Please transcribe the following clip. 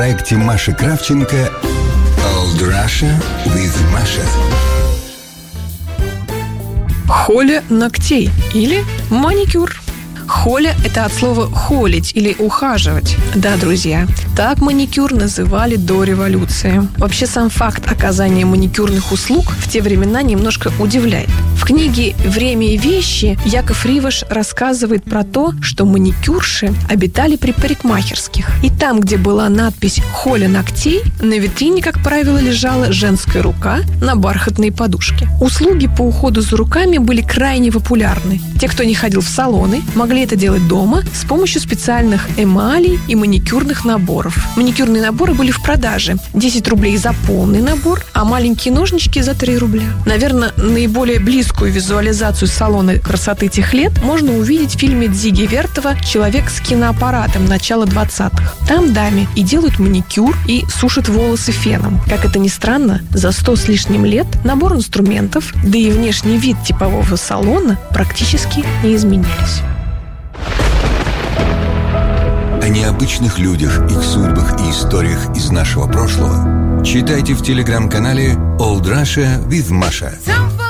проекте Маши Кравченко «Old Russia with Masha». Холя ногтей или маникюр. Холя – это от слова «холить» или «ухаживать». Да, друзья, так маникюр называли до революции. Вообще, сам факт оказания маникюрных услуг в те времена немножко удивляет. В книге «Время и вещи» Яков Риваш рассказывает про то, что маникюрши обитали при парикмахерских. И там, где была надпись «Холя ногтей», на витрине, как правило, лежала женская рука на бархатной подушке. Услуги по уходу за руками были крайне популярны. Те, кто не ходил в салоны, могли это делать дома с помощью специальных эмалей и маникюрных наборов. Маникюрные наборы были в продаже. 10 рублей за полный набор, а маленькие ножнички за 3 рубля. Наверное, наиболее близкую визуализацию салона красоты тех лет можно увидеть в фильме Дзиги Вертова «Человек с киноаппаратом» начала 20-х. Там даме и делают маникюр, и сушат волосы феном. Как это ни странно, за 100 с лишним лет набор инструментов, да и внешний вид типового салона практически не изменились. О необычных людях, их судьбах и историях из нашего прошлого читайте в телеграм-канале «Old Russia with Masha».